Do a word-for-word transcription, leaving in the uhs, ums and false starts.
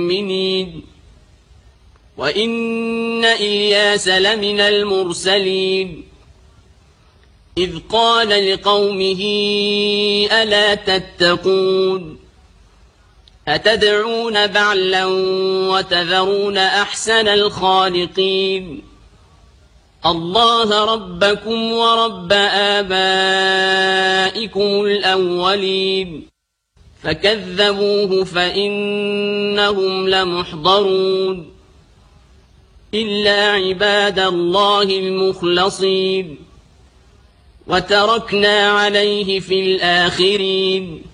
المؤمنين وإن إلياس لمن المرسلين إذ قال لقومه ألا تتقون أتدعون بعلا وتذرون أحسن الخالقين الله ربكم ورب آبائكم الأولين فكذبوه فإنهم لمحضرون إلا عباد الله المخلصين وتركنا عليه في الآخرين